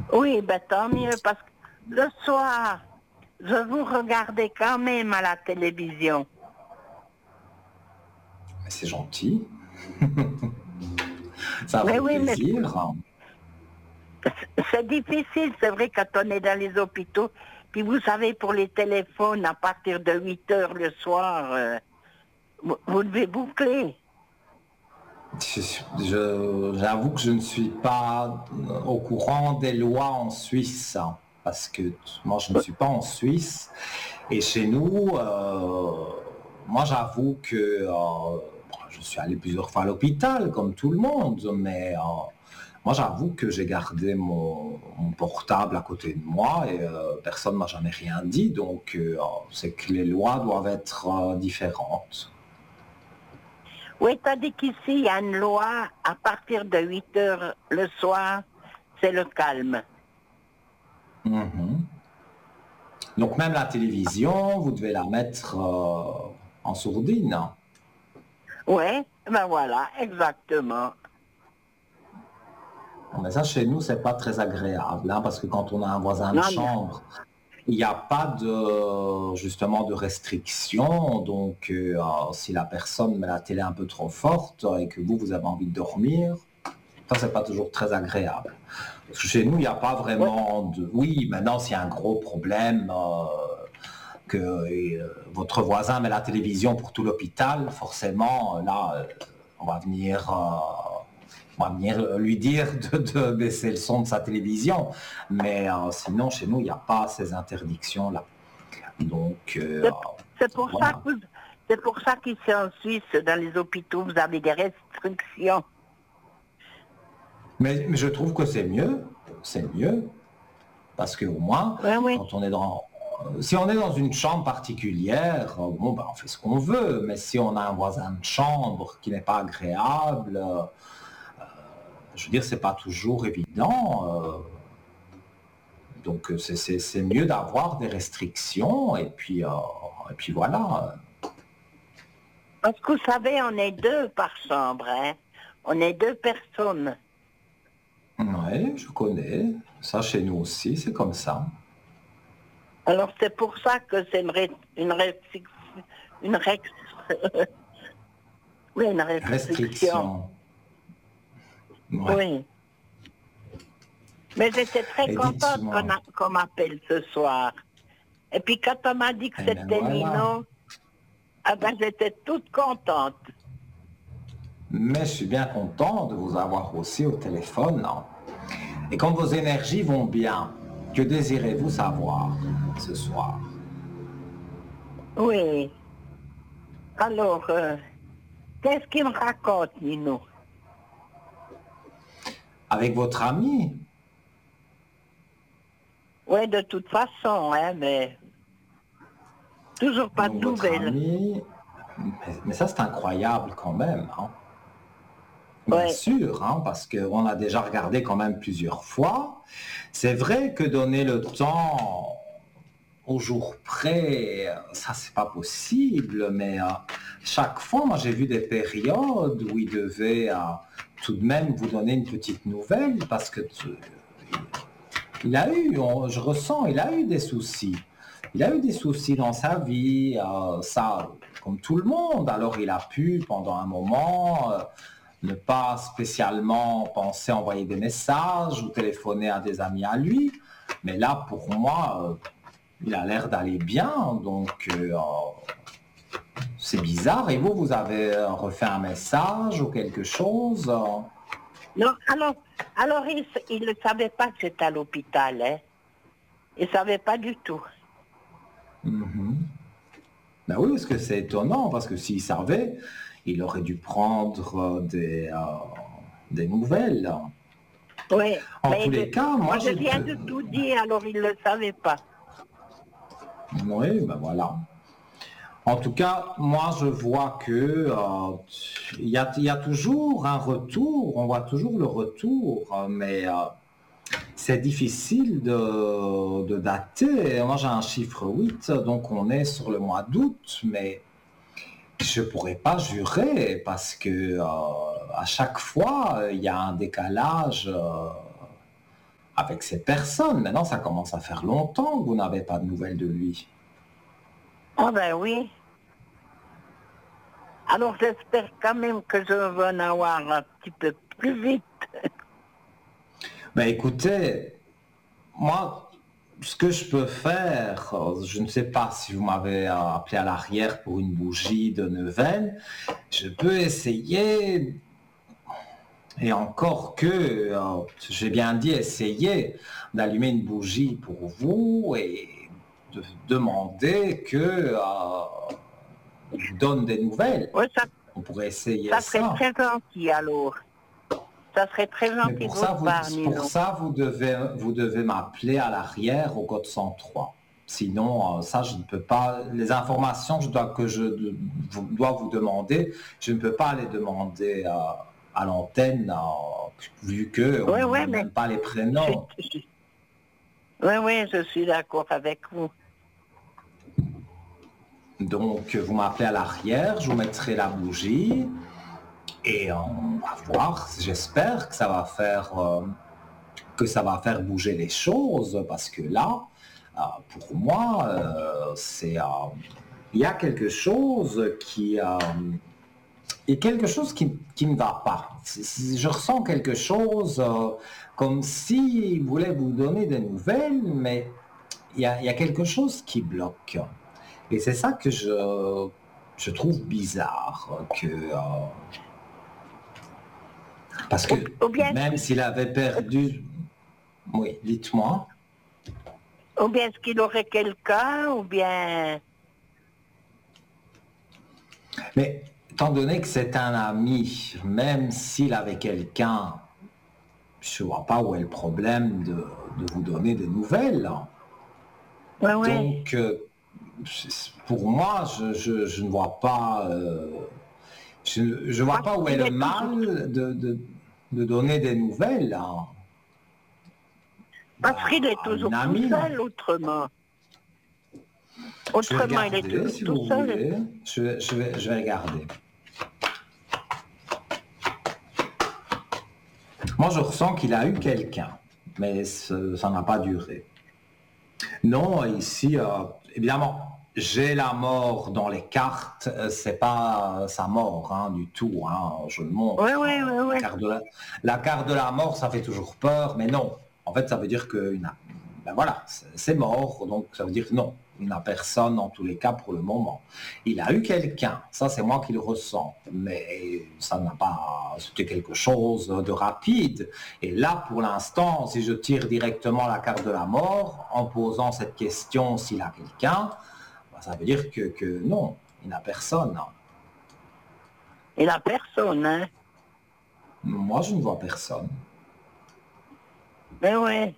Oui, ben tant mieux, parce que le soir, je vous regardais quand même à la télévision. Mais c'est gentil, ça Mais fait oui, mais plaisir. c'est difficile, c'est vrai, quand on est dans les hôpitaux. Puis vous savez, pour les téléphones, à partir de 8 heures le soir, vous devez boucler. J'avoue que je ne suis pas au courant des lois en Suisse, hein, parce que moi je ne suis pas en Suisse. Et chez nous, moi j'avoue que je suis allé plusieurs fois à l'hôpital, comme tout le monde, mais moi j'avoue que j'ai gardé mon portable à côté de moi et personne ne m'a jamais rien dit, donc c'est que les lois doivent être différentes. Oui, tandis qu'ici, il y a une loi, à partir de 8 heures le soir, c'est le calme. Mhm. Donc même la télévision, vous devez la mettre en sourdine. Oui, ben voilà, exactement. Mais ça, chez nous, c'est pas très agréable, hein, parce que quand on a un voisin de Non, non. chambre, il n'y a pas de justement de restriction. Donc, si la personne met la télé un peu trop forte et que vous avez envie de dormir, ça, c'est pas toujours très agréable. Parce que chez nous, il n'y a pas Oui, vraiment de. Oui, maintenant, s'il y a un gros problème, que votre voisin met la télévision pour tout l'hôpital, forcément, là, on va venir lui dire de baisser le son de sa télévision. Mais sinon, chez nous, il n'y a pas ces interdictions-là. Donc, c'est c'est pour ça voilà. que c'est pour ça qu'ici en Suisse, dans les hôpitaux, vous avez des restrictions. Mais je trouve que c'est mieux, parce qu'au moins, Oui, oui. quand on est dans, si on est dans une chambre particulière, bon, ben, on fait ce qu'on veut, mais si on a un voisin de chambre qui n'est pas agréable, je veux dire, c'est pas toujours évident. Donc, c'est mieux d'avoir des restrictions, et puis voilà. Parce que vous savez, on est deux par chambre, hein. On est deux personnes. Oui, je connais. Ça, chez nous aussi, c'est comme ça. Alors c'est pour ça que c'est une rex- oui, une restriction. Restrictions. Ouais. Oui. Mais j'étais très Et contente dites-moi, qu'on m'appelle ce soir. Et puis quand on m'a dit que eh bien c'était voilà. Nino, ah ben j'étais toute contente. Mais je suis bien content de vous avoir aussi au téléphone, hein. Et comme vos énergies vont bien, que désirez-vous savoir ce soir? Oui. Alors, qu'est-ce qu'il me raconte, Nino? Avec votre ami? Oui, de toute façon, hein, mais toujours pas de Donc votre nouvelles. ami, mais ça c'est incroyable quand même, hein. Bien Oui. sûr, hein, parce qu'on a déjà regardé quand même plusieurs fois. C'est vrai que donner le temps au jour près, ça c'est pas possible, mais chaque fois, moi j'ai vu des périodes où il devait tout de même vous donner une petite nouvelle parce que il a eu, je ressens, il a eu des soucis. Il a eu des soucis dans sa vie, ça, comme tout le monde. Alors il a pu, pendant un moment, ne pas spécialement penser envoyer des messages ou téléphoner à des amis à lui. Mais là, pour moi, il a l'air d'aller bien, donc c'est bizarre. Et vous, vous avez refait un message ou quelque chose? Non, alors il ne savait pas que j'étais à l'hôpital, hein. Il ne savait pas du tout. Ben oui, parce que c'est étonnant, parce que s'il savait, il aurait dû prendre des nouvelles. Oui, En tous mais les cas, moi moi, je viens de tout dire, alors il ne le savait pas. oui, ben voilà. En tout cas, moi, je vois que il y a toujours un retour, on voit toujours le retour, mais c'est difficile de dater. Moi, j'ai un chiffre 8, donc on est sur le mois d'août, mais je pourrais pas jurer parce que à chaque fois, il y a un décalage avec cette personne. Maintenant, ça commence à faire longtemps que vous n'avez pas de nouvelles de lui. Ah ben oui. Alors j'espère quand même que je vais en avoir un petit peu plus vite. Mais écoutez, moi, ce que je peux faire, je ne sais pas si vous m'avez appelé à l'arrière pour une bougie de neuvaine, je peux essayer, et encore que, j'ai bien dit essayer, d'allumer une bougie pour vous et de demander que vous donne des nouvelles. Oui, On pourrait essayer ça serait ça. très gentil alors. Ça serait très Mais gentil de votre part, Nino. vous devez m'appeler à l'arrière au code 103. Sinon, ça, je ne peux pas. Les informations que dois vous demander, je ne peux pas les demander à l'antenne, vu que Oui, on oui, n'a mais même pas les prénoms. oui, oui, je suis d'accord avec vous. Donc, vous m'appelez à l'arrière, je vous mettrai la bougie et on va voir. J'espère que ça va faire bouger les choses parce que là, pour moi, il y a quelque chose qui ne va pas. Je ressens quelque chose comme s'il voulait vous donner des nouvelles, mais il y a quelque chose qui bloque. Et c'est ça que je trouve bizarre, parce que Ou bien, même s'il avait perdu... Oui, dites-moi. ou bien est-ce qu'il aurait quelqu'un, ou bien... Mais étant donné que c'est un ami, même s'il avait quelqu'un, je ne vois pas où est le problème de vous donner des nouvelles. Oui, oui. Donc, pour moi, je ne vois pas, je vois pas où est Il le est toujours... mal de donner des nouvelles Parce qu'il est à une toujours tout amie. seul, autrement. Je vais Autrement, il est regarder, toujours si tout vous seul. voulez. Je vais regarder. Moi, je ressens qu'il a eu quelqu'un, mais ça n'a pas duré. Non, ici, évidemment, j'ai la mort dans les cartes, c'est pas sa mort du tout, je le montre. Oui, oui, oui, oui. La carte de la mort, ça fait toujours peur, mais non. En fait, ça veut dire que ben voilà, c'est mort, donc ça veut dire que non, il n'a personne en tous les cas pour le moment. Il a eu quelqu'un, ça c'est moi qui le ressens, mais ça n'a pas, c'était quelque chose de rapide. Et là, pour l'instant, si je tire directement la carte de la mort, en posant cette question s'il a quelqu'un, ben, ça veut dire que non, il n'a personne. Il n'a personne, hein. Moi, je ne vois personne. Mais oui.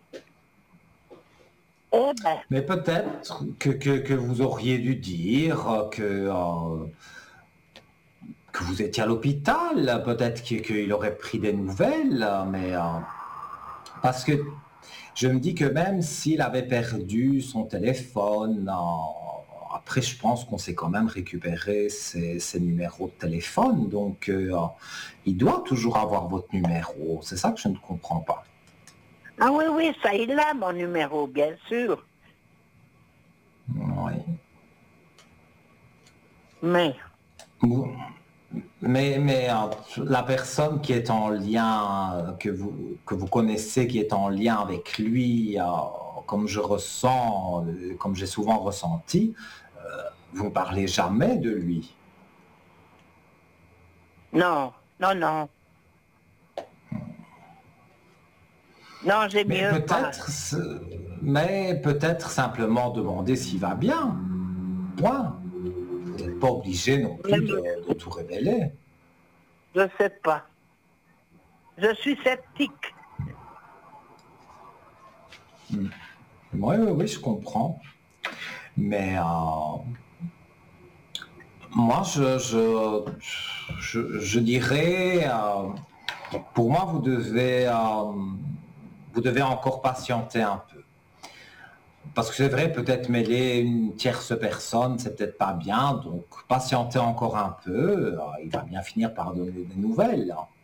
Eh ben, Mais peut-être que vous auriez dû dire que vous étiez à l'hôpital, peut-être qu'il aurait pris des nouvelles, mais parce que je me dis que même s'il avait perdu son téléphone, après je pense qu'on sait quand même récupérer ses numéros de téléphone, donc il doit toujours avoir votre numéro, c'est ça que je ne comprends pas. ah oui, oui, ça, il a mon numéro, bien sûr. Oui. Mais, Mais la personne qui est en lien, que vous connaissez, qui est en lien avec lui, comme je ressens, comme j'ai souvent ressenti, vous ne parlez jamais de lui. non, non, non. Non, j'ai Mais mieux pas. peut-être simplement demander s'il va bien. Point. Vous n'êtes pas obligé non plus de tout révéler. Je sais pas. Je suis sceptique. Oui, oui, oui, je comprends. Mais moi, je dirais, pour moi, vous devez encore patienter un peu. Parce que c'est vrai, peut-être mêler une tierce personne, c'est peut-être pas bien, donc patienter encore un peu, il va bien finir par donner des nouvelles.